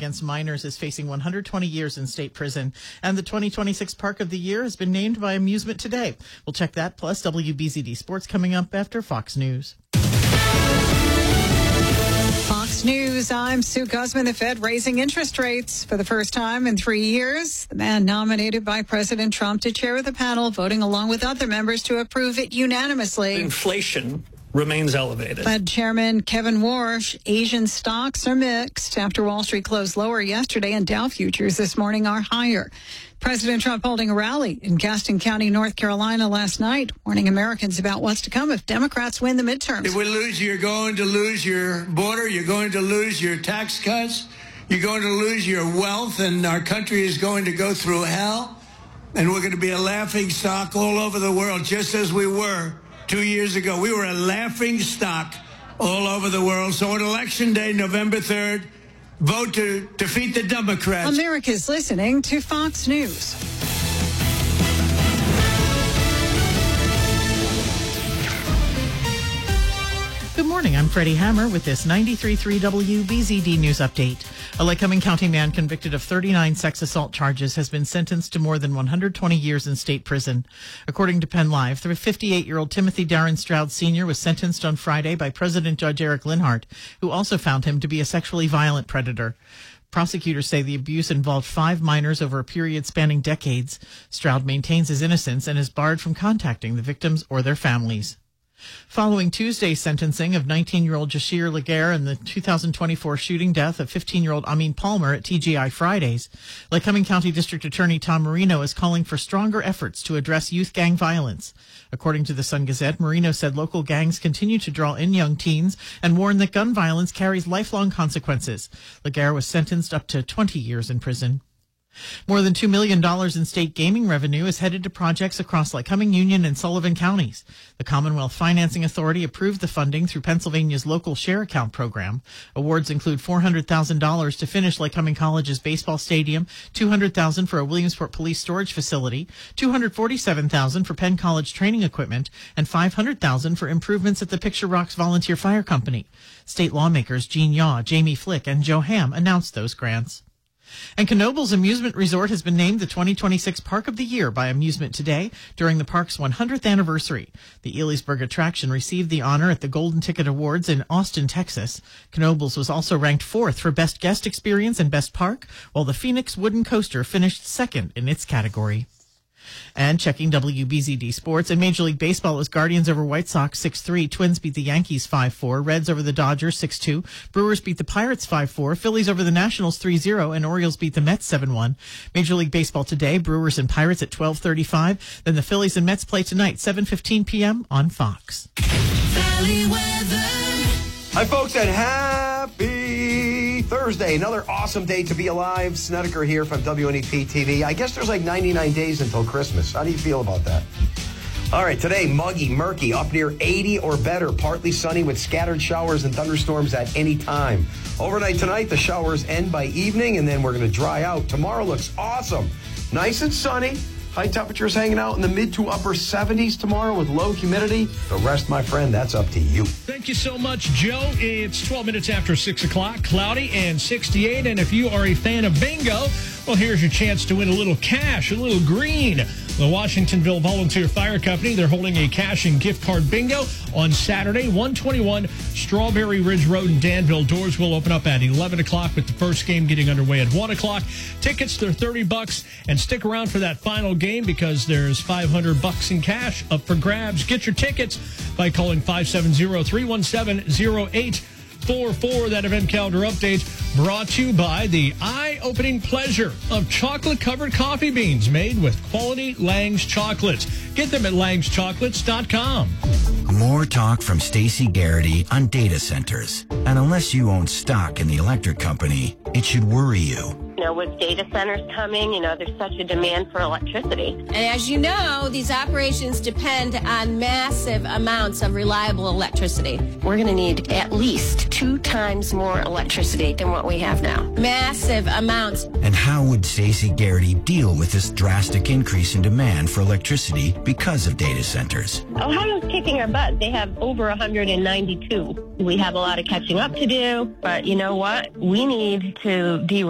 against minors is facing 120 years in state prison. And the 2026 Park of the Year has been named by Amusement Today. We'll check that, plus WBZD Sports coming up after Fox News. Fox News, I'm Sue Guzman. The Fed raising interest rates for the first time in 3 years. The man nominated by President Trump to chair the panel, voting along with other members to approve it unanimously. Inflation remains elevated. Fed Chairman Kevin Warsh, Asian stocks are mixed after Wall Street closed lower yesterday and Dow futures this morning are higher. President Trump holding a rally in Gaston County, North Carolina last night, warning Americans about what's to come if Democrats win the midterms. If we lose, you're going to lose your border. You're going to lose your tax cuts. You're going to lose your wealth, and our country is going to go through hell. And we're going to be a laughing stock all over the world, just as we were 2 years ago. We were a laughing stock all over the world. So on Election Day, November 3rd, vote to defeat the Democrats. America's listening to Fox News. Good morning. I'm Freddie Hammer with this 93.3 WBZD News Update. A Lycoming County man convicted of 39 sex assault charges has been sentenced to more than 120 years in state prison. According to Penn Live, the 58-year-old Timothy Darren Stroud Sr. was sentenced on Friday by President Judge Eric Linhart, who also found him to be a sexually violent predator. Prosecutors say the abuse involved 5 minors over a period spanning decades. Stroud maintains his innocence and is barred from contacting the victims or their families. Following Tuesday's sentencing of 19-year-old Jashir Laguerre and the 2024 shooting death of 15-year-old Amin Palmer at TGI Fridays, Lycoming County District Attorney Tom Marino is calling for stronger efforts to address youth gang violence. According to the Sun-Gazette, Marino said local gangs continue to draw in young teens and warned that gun violence carries lifelong consequences. Laguerre was sentenced up to 20 years in prison. More than $2 million in state gaming revenue is headed to projects across Lycoming, Union, and Sullivan counties. The Commonwealth Financing Authority approved the funding through Pennsylvania's local share account program. Awards include $400,000 to finish Lycoming College's baseball stadium, $200,000 for a Williamsport police storage facility, $247,000 for Penn College training equipment, and $500,000 for improvements at the Picture Rocks Volunteer Fire Company. State lawmakers Gene Yaw, Jamie Flick, and Joe Ham announced those grants. And Knoebels Amusement Resort has been named the 2026 Park of the Year by Amusement Today during the park's 100th anniversary. The Elysburg attraction received the honor at the Golden Ticket Awards in Austin, Texas. Knoebels was also ranked 4th for Best Guest Experience and Best Park, while the Phoenix Wooden Coaster finished 2nd in its category. And checking WBZD Sports, in Major League Baseball, it was Guardians over White Sox 6-3. Twins beat the Yankees 5-4. Reds over the Dodgers 6-2. Brewers beat the Pirates 5-4. Phillies over the Nationals 3-0. And Orioles beat the Mets 7-1. Major League Baseball today, Brewers and Pirates at 12:35. Then the Phillies and Mets play tonight, 7:15 p.m. on Fox. Valley weather. Hi, folks, and happy Thursday. Another awesome day to be alive. Snedeker here from WNEP TV. I guess there's like 99 days until Christmas. How do you feel about that? All right, today, muggy, murky, up near 80 or better. Partly sunny with scattered showers and thunderstorms at any time. Overnight tonight, the showers end by evening, and then we're going to dry out. Tomorrow looks awesome. Nice and sunny. High temperatures hanging out in the mid to upper 70s tomorrow with low humidity. The rest, my friend, that's up to you. Thank you so much, Joe. It's 12 minutes after 6 o'clock, cloudy and 68. And if you are a fan of bingo, well, here's your chance to win a little cash, a little green. The Washingtonville Volunteer Fire Company, they're holding a cash and gift card bingo on Saturday, 121 Strawberry Ridge Road in Danville. Doors will open up at 11 o'clock with the first game getting underway at 1 o'clock. Tickets, they're $30. And stick around for that final game because there's $500 in cash up for grabs. Get your tickets by calling 570-317-0844. That event calendar update brought to you by the eye-opening pleasure of chocolate-covered coffee beans made with quality Lang's chocolates. Get them at langschocolates.com. More talk from Stacey Garrity on data centers. And unless you own stock in the electric company, it should worry you. With data centers coming, there's such a demand for electricity. And as you know, these operations depend on massive amounts of reliable electricity. We're going to need at least 2 times more electricity than what we have now. Massive amounts. And how would Stacey Garrity deal with this drastic increase in demand for electricity because of data centers? Ohio's kicking our butt. They have over 192. We have a lot of catching up to do, but you know what? We need to